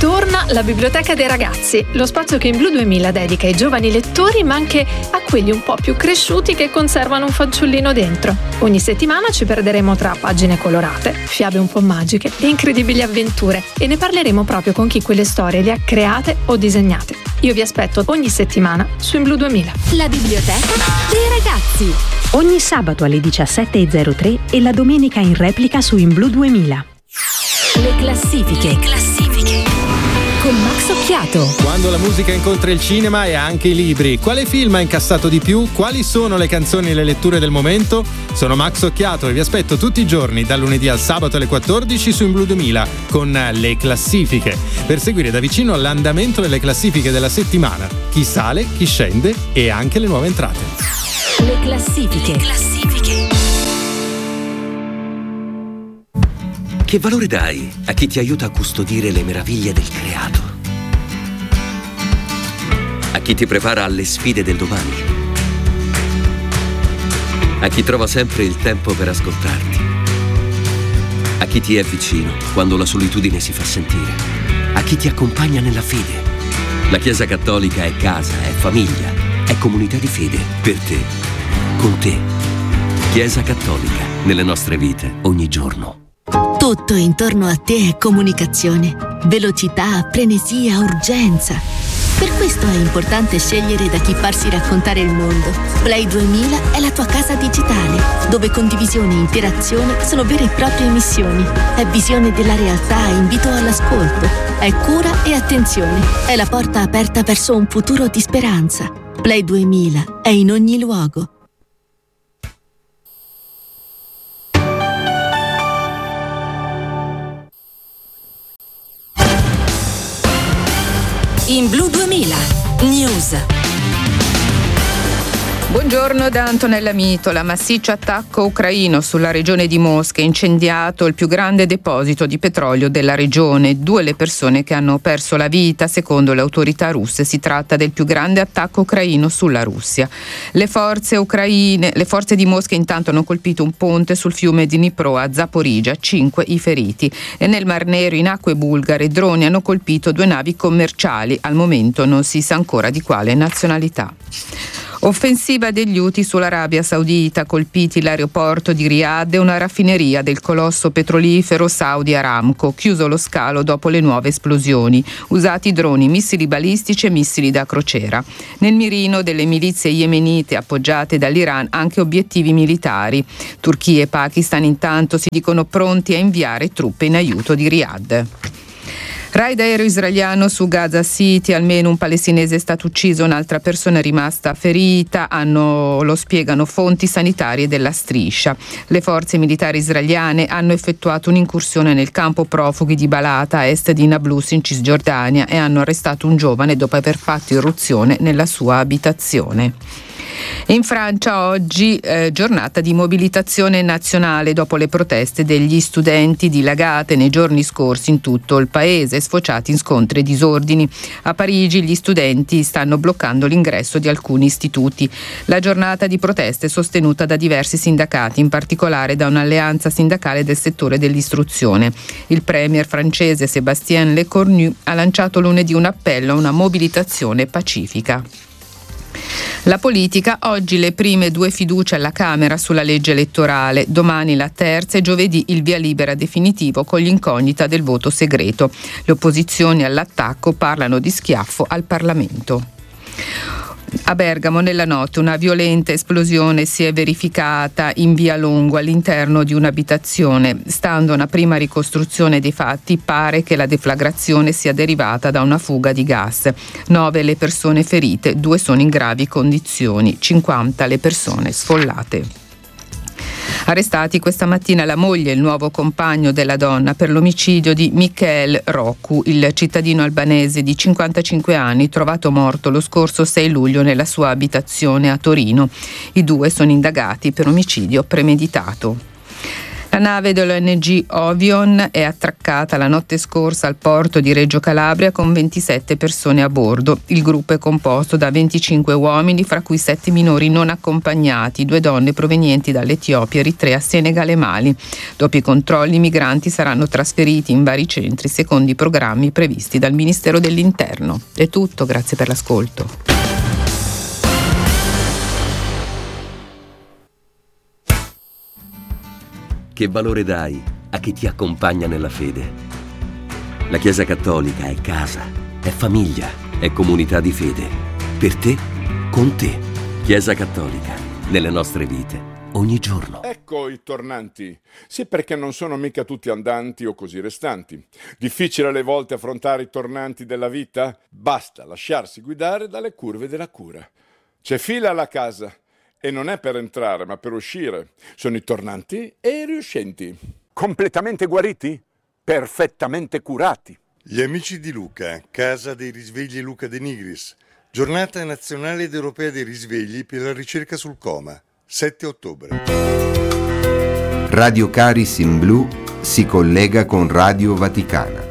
Torna la Biblioteca dei Ragazzi, lo spazio che in Blu 2000 dedica ai giovani lettori ma anche a quelli un po' più cresciuti che conservano un fanciullino dentro. Ogni settimana ci perderemo tra pagine colorate, fiabe un po' magiche e incredibili avventure e ne parleremo proprio con chi quelle storie le ha create o disegnate. Io vi aspetto ogni settimana su In Blu 2000. La Biblioteca dei Ragazzi. Ogni sabato alle 17.03 e la domenica in replica su In Blu 2000. Le classifiche. Con Max Occhiato. Quando la musica incontra il cinema e anche i libri, quale film ha incassato di più? Quali sono le canzoni e le letture del momento? Sono Max Occhiato e vi aspetto tutti i giorni dal lunedì al sabato alle 14 su In Blu 2000 con le classifiche, per seguire da vicino l'andamento delle classifiche della settimana, chi sale, chi scende e anche le nuove entrate. Le classifiche. Che valore dai a chi ti aiuta a custodire le meraviglie del creato? A chi ti prepara alle sfide del domani? A chi trova sempre il tempo per ascoltarti? A chi ti è vicino quando la solitudine si fa sentire? A chi ti accompagna nella fede? La Chiesa Cattolica è casa, è famiglia, è comunità di fede per te, con te. Chiesa Cattolica, nelle nostre vite, ogni giorno. Tutto intorno a te è comunicazione, velocità, frenesia, urgenza. Per questo è importante scegliere da chi farsi raccontare il mondo. Play 2000 è la tua casa digitale, dove condivisione e interazione sono vere e proprie missioni. È visione della realtà e invito all'ascolto. È cura e attenzione. È la porta aperta verso un futuro di speranza. Play 2000 è in ogni luogo. In Blu 2000 News. Buongiorno da Antonella Mitola. Massiccio attacco ucraino sulla regione di Mosca, incendiato il più grande deposito di petrolio della regione. 2 le persone che hanno perso la vita, secondo le autorità russe. Si tratta del più grande attacco ucraino sulla Russia. Le forze di Mosca intanto hanno colpito un ponte sul fiume Dnipro a Zaporizhzhia, 5 i feriti. E nel Mar Nero, in acque bulgare, droni hanno colpito 2 navi commerciali. Al momento non si sa ancora di quale nazionalità. Offensiva degli Houthi sull'Arabia Saudita, colpiti l'aeroporto di Riyadh e una raffineria del colosso petrolifero Saudi Aramco, chiuso lo scalo dopo le nuove esplosioni, usati droni, missili balistici e missili da crociera. Nel mirino delle milizie yemenite appoggiate dall'Iran anche obiettivi militari. Turchia e Pakistan intanto si dicono pronti a inviare truppe in aiuto di Riyadh. Raid aereo israeliano su Gaza City, almeno un palestinese è stato ucciso, un'altra persona è rimasta ferita, lo spiegano fonti sanitarie della striscia. Le forze militari israeliane hanno effettuato un'incursione nel campo profughi di Balata, a est di Nablus in Cisgiordania, e hanno arrestato un giovane dopo aver fatto irruzione nella sua abitazione. In Francia oggi giornata di mobilitazione nazionale dopo le proteste degli studenti dilagate nei giorni scorsi in tutto il paese, sfociati in scontri e disordini. A Parigi gli studenti stanno bloccando l'ingresso di alcuni istituti. La giornata di proteste è sostenuta da diversi sindacati, in particolare da un'alleanza sindacale del settore dell'istruzione. Il premier francese Sébastien Lecornu ha lanciato lunedì un appello a una mobilitazione pacifica. La politica, oggi le prime 2 fiducie alla Camera sulla legge elettorale, domani la terza e giovedì il via libera definitivo con l'incognita del voto segreto. Le opposizioni all'attacco parlano di schiaffo al Parlamento. A Bergamo nella notte una violenta esplosione si è verificata in via Longo all'interno di un'abitazione. Stando a una prima ricostruzione dei fatti, pare che la deflagrazione sia derivata da una fuga di gas. 9 le persone ferite, 2 sono in gravi condizioni, 50 le persone sfollate. Arrestati questa mattina la moglie e il nuovo compagno della donna per l'omicidio di Michael Roku, il cittadino albanese di 55 anni trovato morto lo scorso 6 luglio nella sua abitazione a Torino. I 2 sono indagati per omicidio premeditato. La nave dell'ONG Ovion è attraccata la notte scorsa al porto di Reggio Calabria con 27 persone a bordo. Il gruppo è composto da 25 uomini, fra cui 7 minori non accompagnati, 2 donne provenienti dall'Etiopia, Eritrea, Senegal e Mali. Dopo i controlli, i migranti saranno trasferiti in vari centri secondo i programmi previsti dal Ministero dell'Interno. È tutto, grazie per l'ascolto. Che valore dai a chi ti accompagna nella fede? La Chiesa Cattolica è casa, è famiglia, è comunità di fede. Per te, con te. Chiesa Cattolica, nelle nostre vite, ogni giorno. Ecco i tornanti. Sì, perché non sono mica tutti andanti o così restanti. Difficile alle volte affrontare i tornanti della vita? Basta lasciarsi guidare dalle curve della cura. C'è fila alla casa. E non è per entrare, ma per uscire. Sono i tornanti e i riuscenti. Completamente guariti? Perfettamente curati. Gli amici di Luca, Casa dei Risvegli Luca De Nigris. Giornata nazionale ed europea dei risvegli per la ricerca sul coma. 7 ottobre. Radio Caris in Blu si collega con Radio Vaticana.